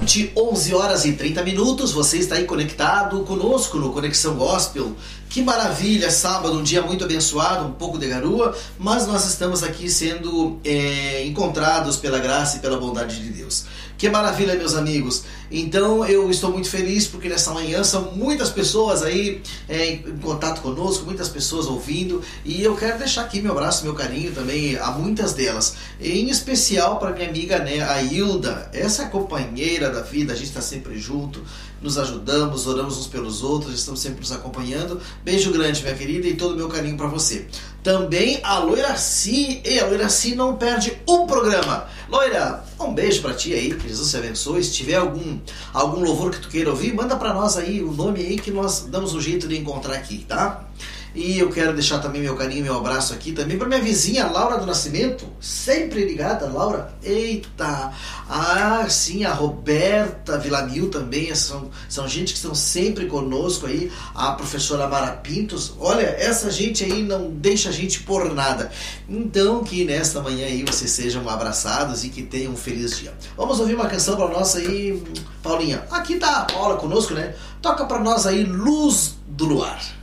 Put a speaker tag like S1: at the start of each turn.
S1: noite, 11 horas e 30 minutos, você está aí conectado conosco no Conexão Gospel. Que maravilha, sábado, um dia muito abençoado, um pouco de garoa, mas nós estamos aqui sendo encontrados pela graça e pela bondade de Deus. Que maravilha, meus amigos. Então eu estou muito feliz porque nessa manhã são muitas pessoas aí em contato conosco, muitas pessoas ouvindo, e eu quero deixar aqui meu abraço, meu carinho também a muitas delas, em especial para minha amiga, né, a Hilda. Essa é a companheira da vida, a gente está sempre junto, nos ajudamos, oramos uns pelos outros, estamos sempre nos acompanhando. Beijo grande, minha querida, e todo o meu carinho para você. Também a Loiraci, a Loiraci não perde um programa. Loira, um beijo para ti aí, que Jesus te abençoe. Se tiver algum louvor que tu queira ouvir, manda para nós aí o nome aí que nós damos um jeito de encontrar aqui, tá? E eu quero deixar também meu carinho, meu abraço aqui também para minha vizinha Laura do Nascimento, sempre ligada, Laura. Eita! Ah, sim, a Roberta Villamil também, são gente que estão sempre conosco aí, a professora Mara Pintos. Olha, essa gente aí não deixa a gente por nada. Então, que nesta manhã aí vocês sejam abraçados e que tenham um feliz dia. Vamos ouvir uma canção para nós aí, Paulinha. Aqui tá a Paula conosco, né? Toca para nós aí Luz do Luar.